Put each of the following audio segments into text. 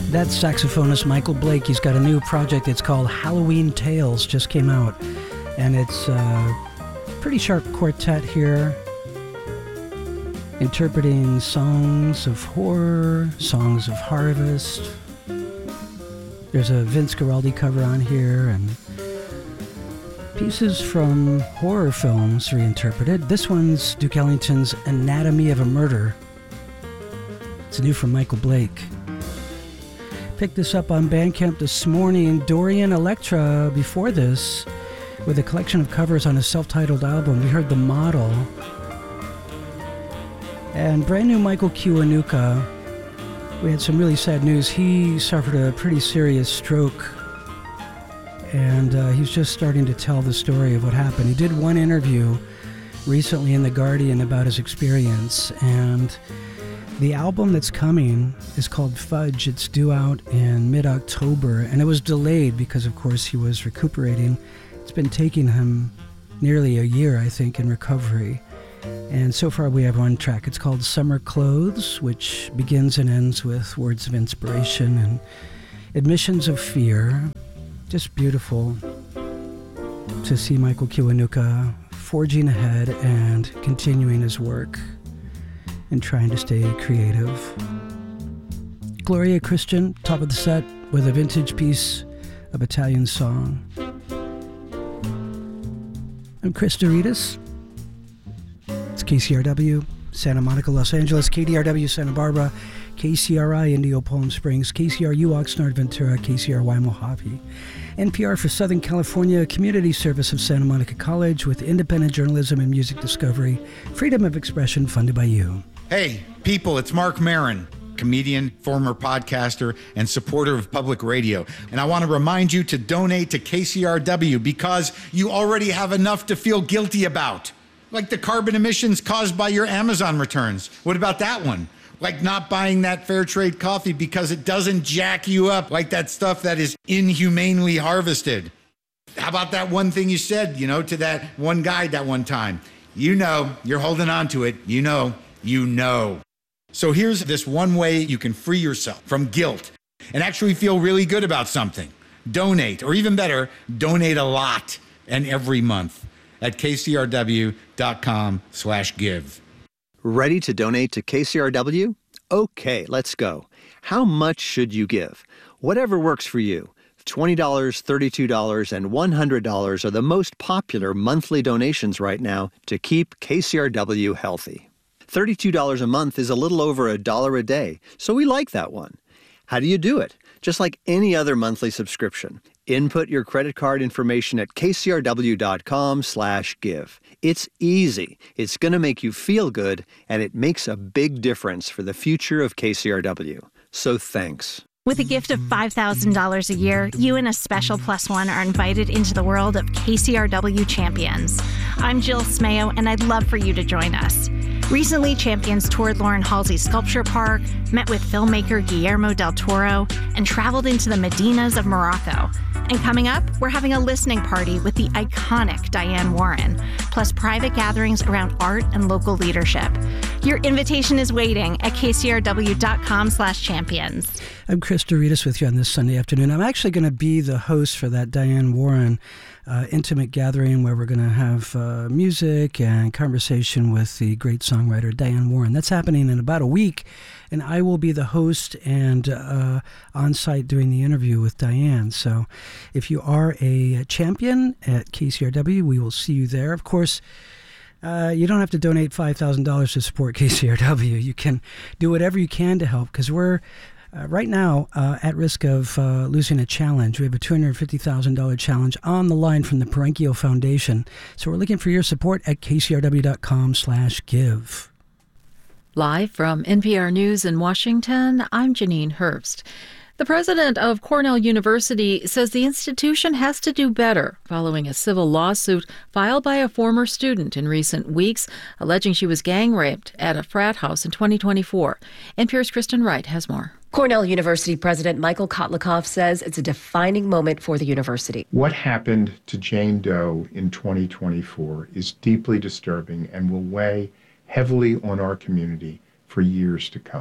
That's saxophonist Michael Blake. He's got a new project. It's called Halloween Tales, just came out. And it's a pretty sharp quartet here, interpreting songs of horror, songs of harvest. There's a Vince Guaraldi cover on here, and pieces from horror films reinterpreted. This one's Duke Ellington's Anatomy of a Murder. It's new from Michael Blake. Picked this up on Bandcamp this morning. Dorian Electra, before this, with a collection of covers on his self-titled album. We heard The Model. And brand new Michael Kiwanuka. We had some really sad news. He suffered a pretty serious stroke, and he's just starting to tell the story of what happened. He did one interview recently in The Guardian about his experience, and the album that's coming is called Fudge. It's due out in mid-October, and it was delayed because, of course, he was recuperating. It's been taking him nearly a year, I think, in recovery. And so far we have one track. It's called Summer Clothes, which begins and ends with words of inspiration and admissions of fear. Just beautiful to see Michael Kiwanuka forging ahead and continuing his work and trying to stay creative. Gloria Christian, top of the set, with a vintage piece of Italian song. I'm Chris Doritas. It's KCRW, Santa Monica, Los Angeles, KDRW, Santa Barbara, KCRI, Indio, Palm Springs, KCRU, Oxnard, Ventura, KCRY, Mojave. NPR for Southern California, community service of Santa Monica College with independent journalism and music discovery, freedom of expression funded by you. Hey, people, it's Mark Maron, comedian, former podcaster, and supporter of public radio. And I want to remind you to donate to KCRW because you already have enough to feel guilty about. Like the carbon emissions caused by your Amazon returns. What about that one? Like not buying that fair trade coffee because it doesn't jack you up like that stuff that is inhumanely harvested. How about that one thing you said, to that one guy that one time? You're holding on to it. You know. So here's this one way you can free yourself from guilt and actually feel really good about something. Donate, or even better, donate a lot and every month at kcrw.com/give. Ready to donate to KCRW? Okay, let's go. How much should you give? Whatever works for you. $20, $32, and $100 are the most popular monthly donations right now to keep KCRW healthy. $32 a month is a little over $1 a day, so we like that one. How do you do it? Just like any other monthly subscription. Input your credit card information at kcrw.com/give. It's easy. It's going to make you feel good, and it makes a big difference for the future of KCRW. So thanks. With a gift of $5,000 a year, you and a special plus one are invited into the world of KCRW Champions. I'm Jill Smayo, and I'd love for you to join us. Recently, Champions toured Lauren Halsey's Sculpture Park, met with filmmaker Guillermo del Toro, and traveled into the Medinas of Morocco. And coming up, we're having a listening party with the iconic Diane Warren, plus private gatherings around art and local leadership. Your invitation is waiting at kcrw.com/champions. I'm Chris Doritas with you on this Sunday afternoon. I'm actually going to be the host for that Diane Warren intimate gathering where we're going to have music and conversation with the great songwriter Diane Warren. That's happening in about a week, and I will be the host and on site doing the interview with Diane. So if you are a champion at KCRW, we will see you there. Of course, you don't have to donate $5,000 to support KCRW. You can do whatever you can to help, because we're right now at risk of losing a challenge. We have a $250,000 challenge on the line from the Parenchio Foundation. So we're looking for your support at kcrw.com/give. Live from NPR News in Washington, I'm Janine Herbst. The president of Cornell University says the institution has to do better following a civil lawsuit filed by a former student in recent weeks, alleging she was gang raped at a frat house in 2024. NPR's Kristen Wright has more. Cornell University President Michael Kotlikoff says it's a defining moment for the university. What happened to Jane Doe in 2024 is deeply disturbing and will weigh heavily on our community for years to come.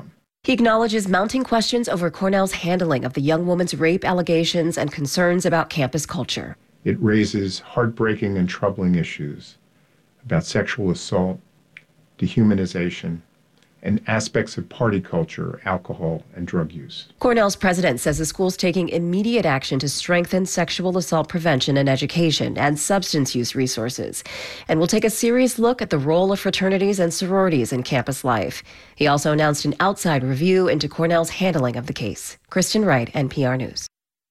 He acknowledges mounting questions over Cornell's handling of the young woman's rape allegations and concerns about campus culture. It raises heartbreaking and troubling issues about sexual assault, dehumanization, and aspects of party culture, alcohol, and drug use. Cornell's president says the school's taking immediate action to strengthen sexual assault prevention and education and substance use resources, and will take a serious look at the role of fraternities and sororities in campus life. He also announced an outside review into Cornell's handling of the case. Kristen Wright, NPR News.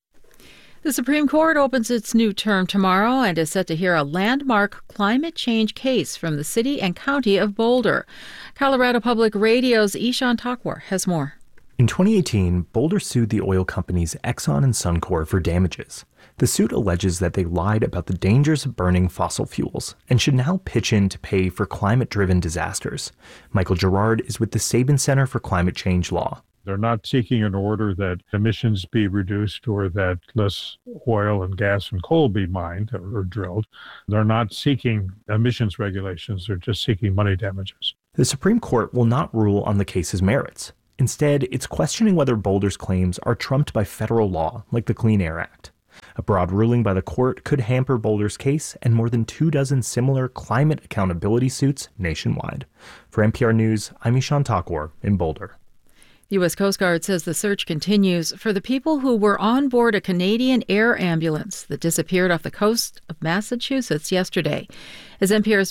The Supreme Court opens its new term tomorrow and is set to hear a landmark climate change case from the city and county of Boulder. Colorado Public Radio's Ishan Takwar has more. In 2018, Boulder sued the oil companies Exxon and Suncor for damages. The suit alleges that they lied about the dangers of burning fossil fuels and should now pitch in to pay for climate-driven disasters. Michael Gerard is with the Sabin Center for Climate Change Law. They're not seeking an order that emissions be reduced or that less oil and gas and coal be mined or drilled. They're not seeking emissions regulations. They're just seeking money damages. The Supreme Court will not rule on the case's merits. Instead, it's questioning whether Boulder's claims are trumped by federal law, like the Clean Air Act. A broad ruling by the court could hamper Boulder's case and more than 24 similar climate accountability suits nationwide. For NPR News, I'm Ishan Takwar in Boulder. The U.S. Coast Guard says the search continues for the people who were on board a Canadian air ambulance that disappeared off the coast of Massachusetts yesterday. As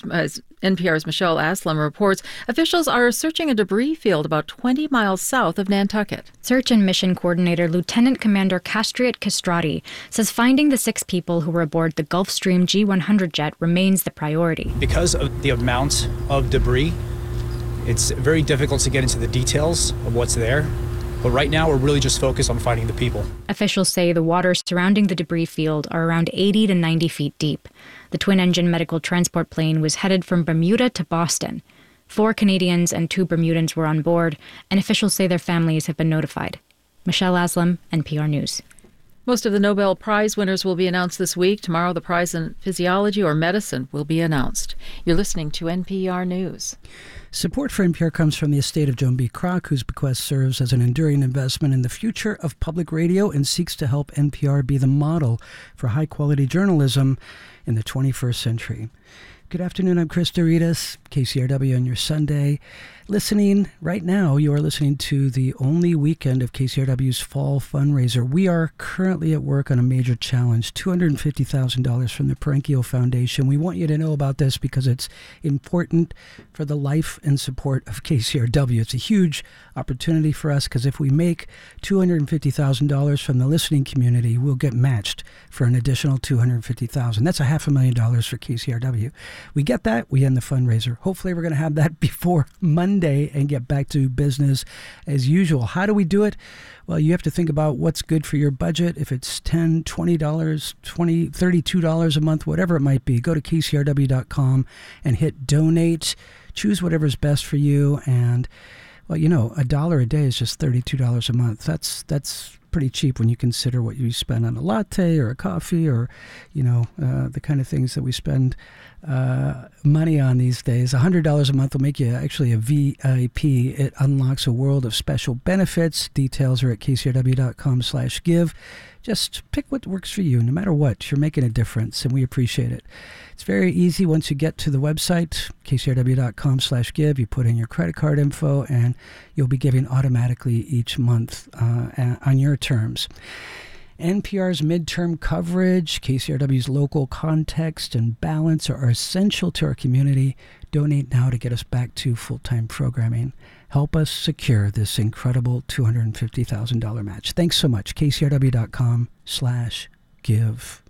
NPR's Michelle Aslam reports, officials are searching a debris field about 20 miles south of Nantucket. Search and Mission Coordinator Lieutenant Commander Castriot Castrati says finding the 6 people who were aboard the Gulfstream G100 jet remains the priority. Because of the amount of debris, it's very difficult to get into the details of what's there, but right now we're really just focused on finding the people. Officials say the waters surrounding the debris field are around 80 to 90 feet deep. The twin-engine medical transport plane was headed from Bermuda to Boston. 4 Canadians and 2 Bermudans were on board, and officials say their families have been notified. Michelle Aslam, NPR News. Most of the Nobel Prize winners will be announced this week. Tomorrow, the prize in physiology or medicine will be announced. You're listening to NPR News. Support for NPR comes from the estate of Joan B. Kroc, whose bequest serves as an enduring investment in the future of public radio and seeks to help NPR be the model for high-quality journalism in the 21st century. Good afternoon, I'm Chris Doritas, KCRW on your Sunday. Listening right now, you are listening to the only weekend of KCRW's fall fundraiser. We are currently at work on a major challenge, $250,000 from the Perenchio Foundation. We want you to know about this because it's important for the life and support of KCRW. It's a huge opportunity for us because if we make $250,000 from the listening community, we'll get matched for an additional $250,000. That's $500,000 for KCRW. We get that, we end the fundraiser. Hopefully we're going to have that before Monday and get back to business as usual. How do we do it? Well, you have to think about what's good for your budget. If it's $10, $20, $20, $32 a month, whatever it might be, go to kcrw.com and hit donate. Choose whatever's best for you. And, well, you know, $1 a day is just $32 a month. That's pretty cheap when you consider what you spend on a latte or a coffee or, you know, the kind of things that we spend money on these days. $100 a month will make you actually a VIP. It unlocks a world of special benefits. Details are at kcrw.com/give. Just pick what works for you. No matter what, you're making a difference, and we appreciate it. It's very easy once you get to the website, kcrw.com/give. You put in your credit card info, and you'll be giving automatically each month on your terms. NPR's midterm coverage, KCRW's local context and balance are essential to our community. Donate now to get us back to full-time programming. Help us secure this incredible $250,000 match. Thanks so much. KCRW.com/give.